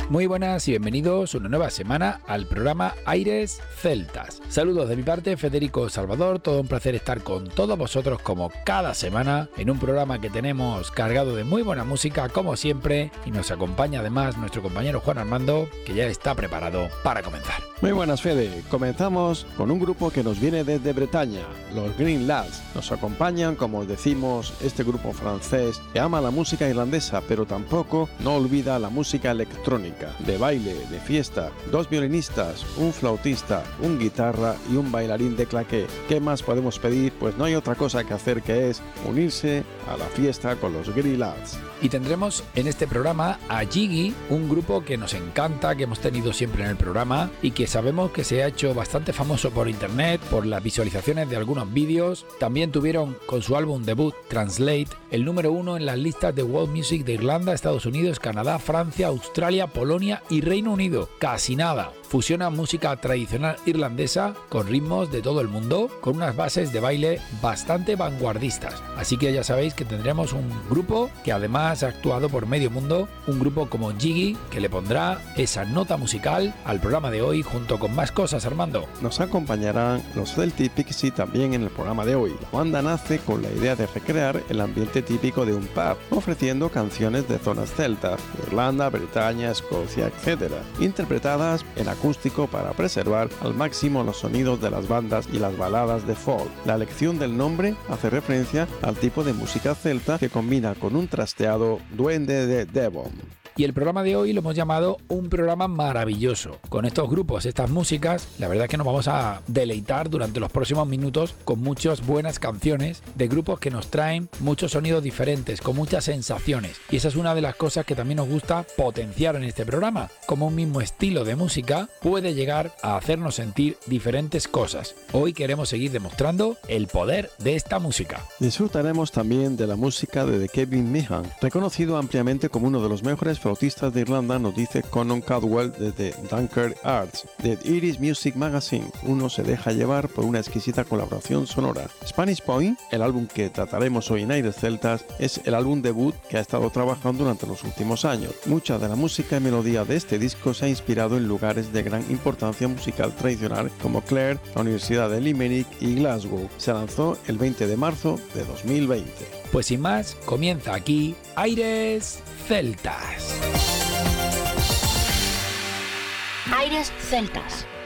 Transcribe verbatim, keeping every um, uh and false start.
Muy buenas y bienvenidos una nueva semana al programa Aires Celtas. Saludos de mi parte, Federico Salvador, todo un placer estar con todos vosotros como cada semana en un programa que tenemos cargado de muy buena música como siempre, y nos acompaña además nuestro compañero Juan Armando, que ya está preparado para comenzar. Muy buenas, Fede. Comenzamos con un grupo que nos viene desde Bretaña, los Green Lads. Nos acompañan, como os decimos, este grupo francés que ama la música irlandesa, pero tampoco no olvida la música electrónica, de baile, de fiesta, dos violinistas, un flautista, un guitarra y un bailarín de claqué. ¿Qué más podemos pedir? Pues no hay otra cosa que hacer que es unirse a la fiesta con los Green Lads. Y tendremos en este programa a Jiggy, un grupo que nos encanta, que hemos tenido siempre en el programa y que sabemos que se ha hecho bastante famoso por internet, por las visualizaciones de algunos vídeos. También tuvieron con su álbum debut Translate el número uno en las listas de World Music de Irlanda, Estados Unidos, Canadá, Francia, Australia, Polonia y Reino Unido. Casi nada. Fusiona música tradicional irlandesa con ritmos de todo el mundo, con unas bases de baile bastante vanguardistas. Así que ya sabéis que tendremos un grupo que además ha actuado por medio mundo, un grupo como Jiggy, que le pondrá esa nota musical al programa de hoy junto con más cosas, Armando. Nos acompañarán los Celtic Pixie también en el programa de hoy. La banda nace con la idea de recrear el ambiente típico de un pub, ofreciendo canciones de zonas celtas, Irlanda, Bretaña, Escocia, etcétera, interpretadas en acústico para preservar al máximo los sonidos de las bandas y las baladas de folk. La elección del nombre hace referencia al tipo de música celta que combina con un trasteado duende de Devon. Y el programa de hoy lo hemos llamado un programa maravilloso. Con estos grupos, estas músicas, la verdad es que nos vamos a deleitar durante los próximos minutos con muchas buenas canciones de grupos que nos traen muchos sonidos diferentes, con muchas sensaciones. Y esa es una de las cosas que también nos gusta potenciar en este programa. Como un mismo estilo de música puede llegar a hacernos sentir diferentes cosas. Hoy queremos seguir demostrando el poder de esta música. Disfrutaremos también de la música de Kevin Meehan, reconocido ampliamente como uno de los mejores flautistas de Irlanda, nos dice Conan Caldwell desde Dunkirk Arts. De Irish Music Magazine, uno se deja llevar por una exquisita colaboración sonora. Spanish Point, el álbum que trataremos hoy en Aires Celtas, es el álbum debut que ha estado trabajando durante los últimos años. Mucha de la música y melodía de este disco se ha inspirado en lugares de gran importancia musical tradicional como Clare, la Universidad de Limerick y Glasgow. Se lanzó el veinte de marzo de dos mil veinte. Pues sin más, comienza aquí Aires Celtas. Aires Celtas.